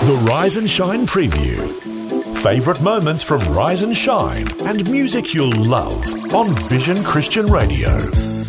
The Rise and Shine Preview. Favourite moments from Rise and Shine and music you'll love on Vision Christian Radio.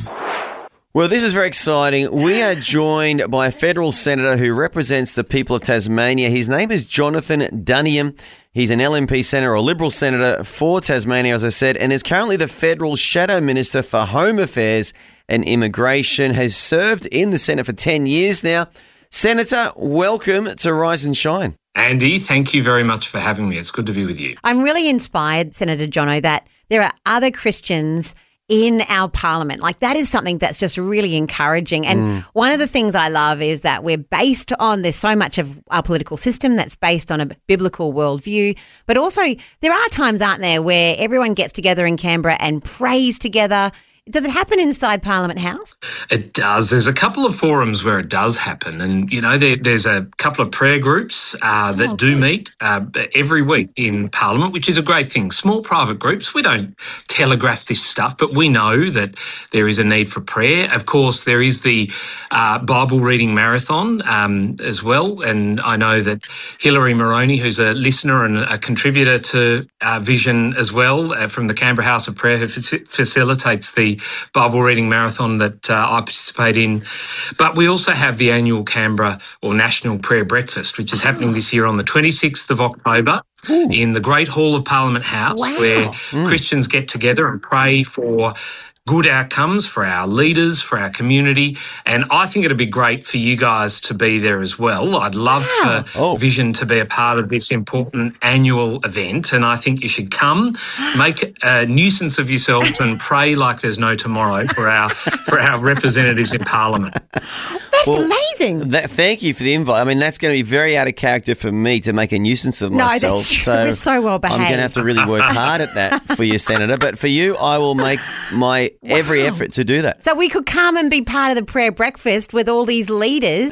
Well, this is very exciting. We are joined by a federal senator who represents the people of Tasmania. His name is Jonathan Duniam. He's an LNP senator or Liberal senator for Tasmania, as I said, and is currently the federal shadow minister for Home Affairs and Immigration, has served in the Senate for 10 years now. Senator, welcome to Rise and Shine. Andy, thank you very much for having me. It's good to be with you. I'm really inspired, Senator Jono, that there are other Christians in our parliament. Like, that is something that's just really encouraging. And one of the things I love is that there's so much of our political system that's based on a biblical worldview, but also there are times, aren't there, where everyone gets together in Canberra and prays together. Does it happen inside Parliament House? It does. There's a couple of forums where it does happen. And, you know, there's a couple of prayer groups that do meet every week in Parliament, which is a great thing. Small private groups. We don't telegraph this stuff, but we know that there is a need for prayer. Of course, there is the Bible reading marathon as well. And I know that Hilary Moroney, who's a listener and a contributor to Vision as well, from the Canberra House of Prayer, who facilitates the Bible reading marathon that I participate in. But we also have the annual Canberra or National Prayer Breakfast, which is happening this year on the 26th of October in the Great Hall of Parliament House, where Christians get together and pray for good outcomes for our leaders, for our community. And I think it'd be great for you guys to be there as well. I'd love for Vision to be a part of this important annual event. And I think you should come, make a nuisance of yourselves and pray like there's no tomorrow for our representatives in Parliament. That's amazing. Thank you for the invite. I mean, that's going to be very out of character for me to make a nuisance of myself. We're so well behaved. I'm going to have to really work hard at that for you, Senator. But for you, I will make my every effort to do that. So we could come and be part of the prayer breakfast with all these leaders.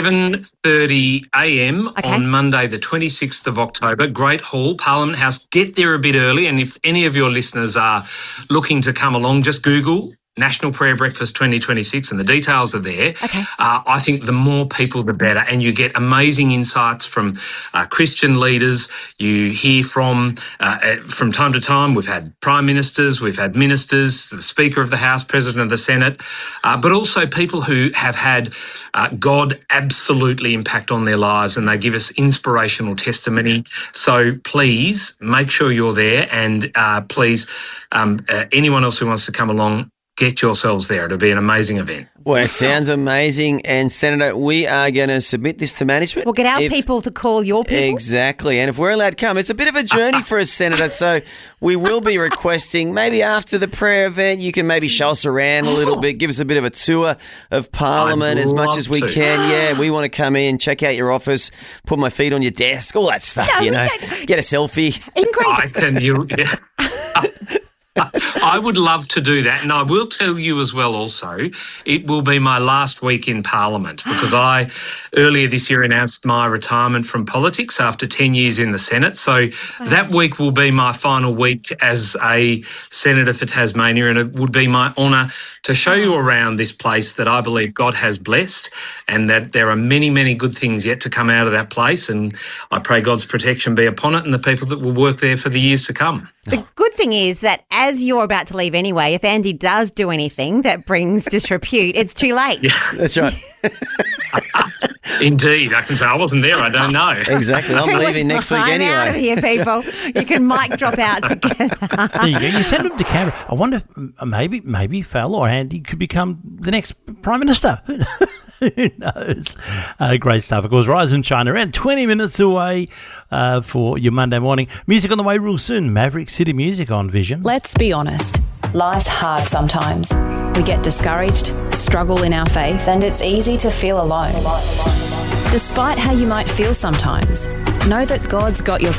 7:30 a.m. on Monday, the 26th of October, Great Hall, Parliament House. Get there a bit early. And if any of your listeners are looking to come along, just Google National Prayer Breakfast 2026 and the details are there. I think the more people, the better. And you get amazing insights from Christian leaders. You hear from time to time. We've had prime ministers, we've had ministers, the Speaker of the House, President of the Senate, but also people who have had God absolutely impact on their lives, and they give us inspirational testimony. So please make sure you're there, and please, anyone else who wants to come along, get yourselves there. It'll be an amazing event. Well, it sounds amazing. And, Senator, we are going to submit this to management. We'll get our people to call your people. Exactly. And if we're allowed to come, it's a bit of a journey for us, Senator. So we will be requesting maybe after the prayer event, you can maybe show us around a little bit, give us a bit of a tour of Parliament as much as we can. Yeah, we want to come in, check out your office, put my feet on your desk, all that stuff, get a selfie. I would love to do that, and I will tell you as well also, it will be my last week in Parliament because I earlier this year announced my retirement from politics after 10 years in the Senate. So that week will be my final week as a Senator for Tasmania, and it would be my honour to show you around this place that I believe God has blessed, and that there are many, many good things yet to come out of that place, and I pray God's protection be upon it and the people that will work there for the years to come. The good thing is that as you're about to leave anyway, if Andy does do anything that brings disrepute, it's too late. Yeah, that's right. Indeed. I can say I wasn't there. I don't know. Exactly. I'm leaving next week anyway. Out of here, people. You can mic drop out together. There you go. You send them to Canberra. I wonder if maybe Fal or Andy could become the next Prime Minister. Who knows? Great stuff. Of course, Rise and Shine around 20 minutes away for your Monday morning. Music on the way real soon. Maverick City Music on Vision. Let's be honest. Life's hard sometimes. We get discouraged, struggle in our faith, and it's easy to feel alone. Despite how you might feel sometimes, know that God's got your